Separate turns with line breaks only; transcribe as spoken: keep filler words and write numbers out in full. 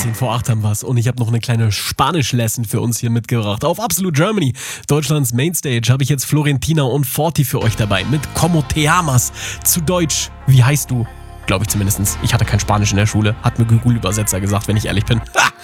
zehn vor acht haben wir's und ich habe noch eine kleine Spanisch-Lesson für uns hier mitgebracht. Auf Absolute Germany, Deutschlands Mainstage, habe ich jetzt Florentina und Forti für euch dabei mit Como te amas. Zu Deutsch, wie heißt du? Glaube ich zumindest. Ich hatte kein Spanisch in der Schule, hat mir Google-Übersetzer gesagt, wenn ich ehrlich bin. Ha!